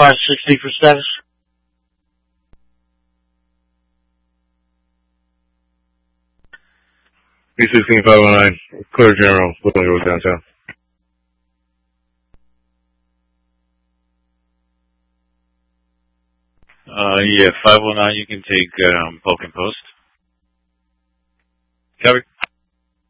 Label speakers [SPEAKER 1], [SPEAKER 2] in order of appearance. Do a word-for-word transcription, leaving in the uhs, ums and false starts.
[SPEAKER 1] five sixty for status.
[SPEAKER 2] B sixteen five oh nine, clear general, Woodland Road downtown.
[SPEAKER 3] Uh, yeah, five oh nine, you can take, um, Polk and Post.
[SPEAKER 2] Copy.